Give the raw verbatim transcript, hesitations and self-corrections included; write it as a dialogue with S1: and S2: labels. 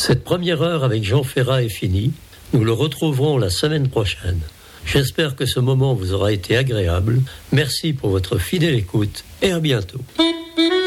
S1: Cette première heure avec Jean Ferrat est finie. Nous le retrouverons la semaine prochaine. J'espère que ce moment vous aura été agréable. Merci pour votre fidèle écoute et à bientôt.